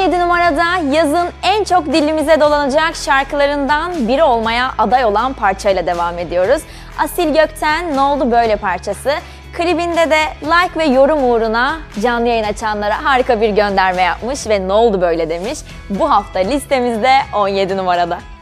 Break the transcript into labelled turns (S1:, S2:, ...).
S1: 17 numarada yazın en çok dilimize dolanacak şarkılarından biri olmaya aday olan parçayla devam ediyoruz. Asil Gökten Ne Oldu Böyle parçası. Klibinde de like ve yorum uğruna canlı yayın açanlara harika bir gönderme yapmış ve ne oldu böyle demiş. Bu hafta listemizde 17 numarada.